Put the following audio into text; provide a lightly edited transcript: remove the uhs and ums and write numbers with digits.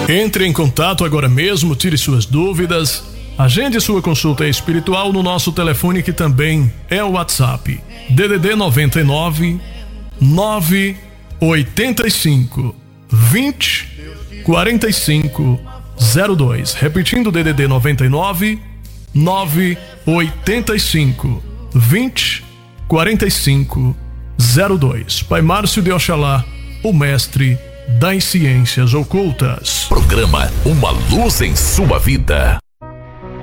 Entre em contato agora mesmo, tire suas dúvidas, agende sua consulta espiritual no nosso telefone que também é o WhatsApp. DDD 99 985 20 45 02. Repetindo, DDD 99 985 20 45 02. Pai Márcio de Oxalá, o mestre das ciências ocultas. Programa Uma Luz em Sua Vida.